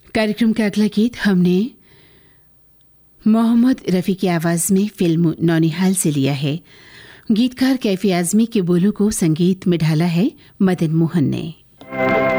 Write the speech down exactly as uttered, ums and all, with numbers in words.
कार्यक्रम का अगला गीत हमने मोहम्मद रफ़ी की आवाज़ में फिल्म नौनिहाल से लिया है। गीतकार कैफी आज़मी के बोलों को संगीत में ढाला है मदन मोहन ने।